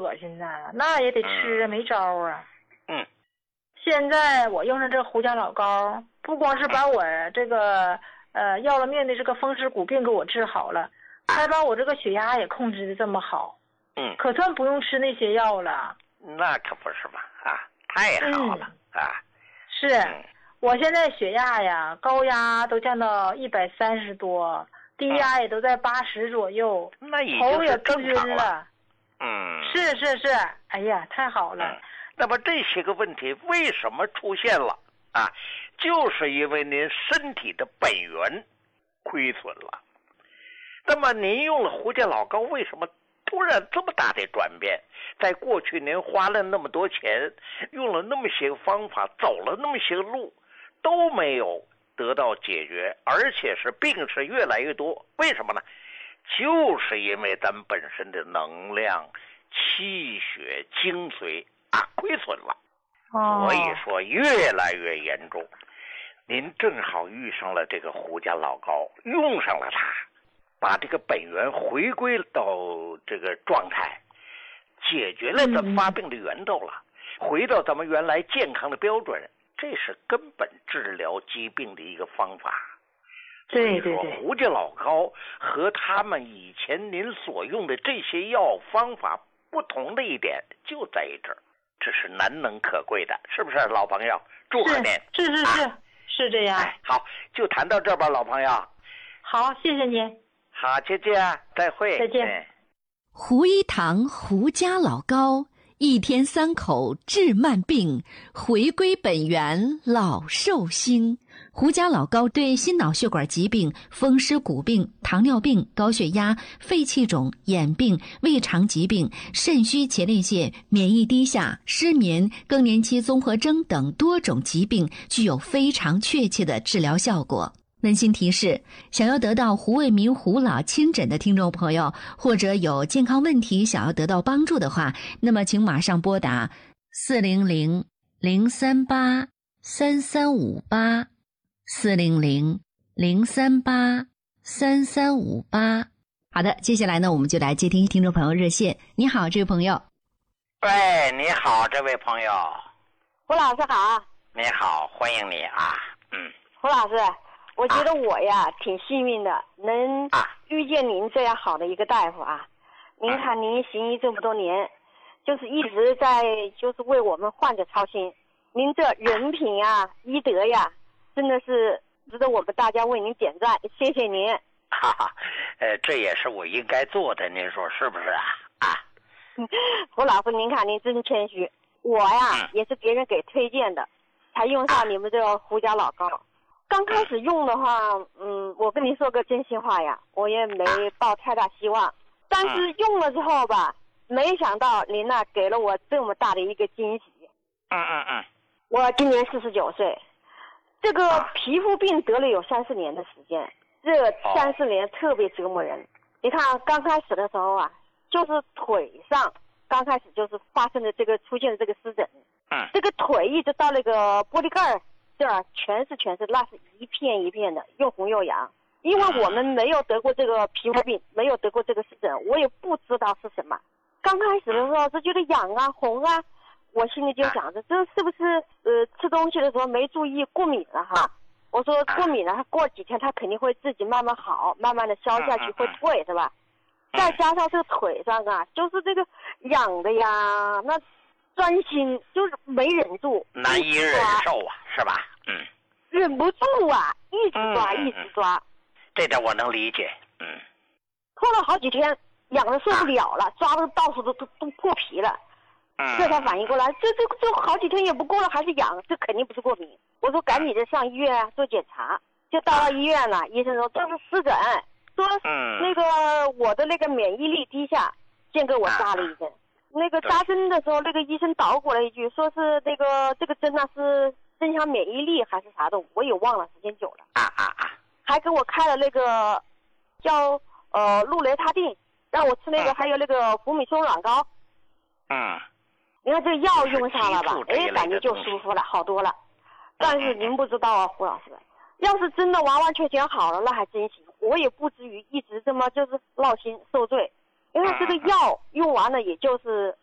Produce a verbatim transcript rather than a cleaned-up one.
恶心呐，那也得吃，没招啊。 嗯。 现在我用上这胡椒老膏，不光是把我这个呃要了命的这个风湿骨病给我治好了，还把我这个血压也控制的这么好。 嗯。 可算不用吃那些药了。 那可不是嘛啊，太好了、嗯、啊。 是、嗯，我现在血压呀，高压都降到一百三十多，低压也都在八十左右， 嗯、那已头也经是正不晕了。嗯。 是是是，哎呀，太好了。 嗯，那么这些个问题为什么出现了啊？就是因为您身体的本源亏损了。那么您用了胡椒老膏，为什么突然这么大的转变？在过去您花了那么多钱，用了那么些个方法，走了那么些个路，都没有得到解决，而且是病是越来越多。为什么呢？就是因为咱们本身的能量、气血、精髓啊亏损了， 哦、 所以说越来越严重。您正好遇上了这个胡椒老膏，用上了它，把这个本源回归到这个状态，解决了咱发病的源头了、嗯、回到咱们原来健康的标准，这是根本治疗疾病的一个方法。 对对对， 胡椒老膏和他们以前您所用的这些药方法不同的一点就在于这儿，这是难能可贵的，是不是老朋友？祝贺您。 是是是、啊、是这样、 哎。好，就谈到这吧，老朋友。 好，谢谢您。 好，姐姐，再会。 再见。 哎、 胡一堂胡家老膏，一天三口治慢病，回归本源老寿星。胡家老膏对心脑血管疾病、风湿骨病、糖尿病、高血压、肺气肿、眼病、胃肠疾病、肾虚前列腺、免疫低下、失眠、更年期综合征等多种疾病具有非常确切的治疗效果。温馨提示，想要得到胡卫民胡老亲诊的听众朋友，或者有健康问题想要得到帮助的话，那么请马上拨打四零零零三八三三五八四零零零三八三三五八。好的，接下来呢，我们就来接听听众朋友热线。你好，这位朋友。 喂，你好，这位朋友。 胡老师好。 你好，欢迎你啊。嗯。 胡老师，我觉得我呀、啊、挺幸运的，能遇见您这样好的一个大夫啊。您看您行医这么多年，就是一直在就是为我们患者操心。您这人品啊、医德呀，真的是值得我们大家为您点赞，谢谢您。 哈哈，呃，这也是我应该做的，您说是不是啊？啊， 胡老师，您看您真谦虚，我呀、嗯、也是别人给推荐的，才用上你们这个胡椒老膏。刚开始用的话，嗯，我跟您说个真心话呀，我也没抱太大希望，但是用了之后吧，没想到您呐给了我这么大的一个惊喜。 嗯嗯嗯。 我今年四十九岁，这个皮肤病得了有三四年的时间，这三四年特别折磨人。你看刚开始的时候啊，就是腿上刚开始就是发生的这个出现的这个湿疹， 嗯， 这个腿一直到那个玻璃盖这儿全是全是，那是一片一片的，又红又痒。因为我们没有得过这个皮肤病，没有得过这个湿疹，我也不知道是什么。刚开始的时候是觉得痒啊红啊，我心里就想着这是不是呃吃东西的时候没注意过敏了哈？我说过敏了，它过几天它肯定会自己慢慢好，慢慢的消下去会退，是吧？再加上这个腿上啊，就是这个痒的呀，那钻心就是没忍住， 难以忍受啊，是吧？嗯， 忍不住啊，一直抓、嗯、一直抓， 这点我能理解。嗯， 拖了好几天，痒的受不了了，啊、抓的到处都都都破皮了。 嗯， 这才反应过来，这这这好几天也不过了，还是痒，这肯定不是过敏。我说赶紧的上医院做检查，就到了医院了，医生说这是湿疹，说那个我的那个免疫力低下，先给我扎了一针。那个扎针的时候，那个医生捣鼓了一句，说是那个这个针呢是增强免疫力还是啥的，我也忘了，时间久了。 啊啊啊！ 还给我开了那个叫呃氯雷他定，让我吃那个，还有那个福米松软膏。 嗯。 你看这个药用上了吧，哎，感觉就舒服了，好多了。但是您不知道啊，胡老师，要是真的完完全全好了，那还真行，我也不至于一直这么就是闹心受罪。因为这个药用完了，也就是